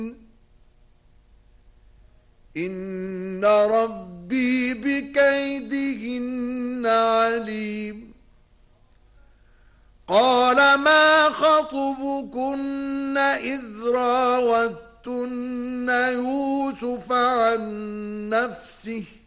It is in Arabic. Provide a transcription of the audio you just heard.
إن ربي بكيدهن عليم قال ما خطبكن إذ راوتن يوسف عن نفسه